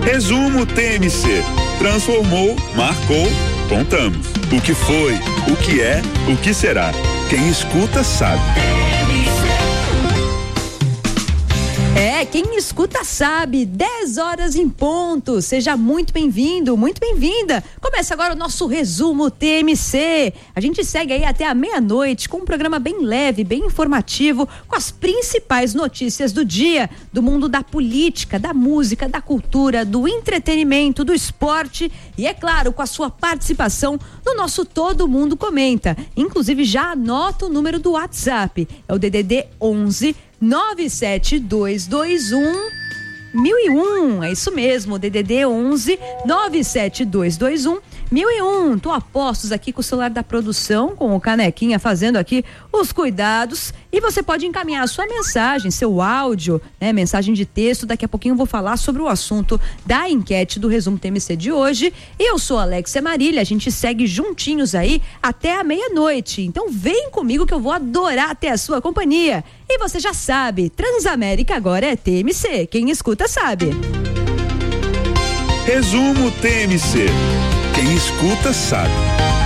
Resumo TMC. Transformou, marcou, contamos. O que foi, o que é, o que será. Quem escuta sabe. Quem escuta sabe, 10 horas em ponto. Seja muito bem-vindo, muito bem-vinda. Começa agora o nosso resumo TMC. A gente segue aí até a meia-noite com um programa bem leve, bem informativo, com as principais notícias do dia, do mundo da política, da música, da cultura, do entretenimento, do esporte e, é claro, com a sua participação no nosso Todo Mundo Comenta. Inclusive, já anota o número do WhatsApp, é o DDD 11 97221-1001, é isso mesmo, DDD 11 97221-1001. Tô a postos aqui com o celular da produção, com o Canequinha fazendo aqui os cuidados, e você pode encaminhar a sua mensagem, seu áudio, né, mensagem de texto. Daqui a pouquinho eu vou falar sobre o assunto da enquete do Resumo TMC de hoje. Eu sou Alexia Marília, a gente segue juntinhos aí até a meia-noite, então vem comigo que eu vou adorar ter a sua companhia. E você já sabe, Transamérica agora é TMC, quem escuta sabe. Resumo TMC. Quem escuta sabe.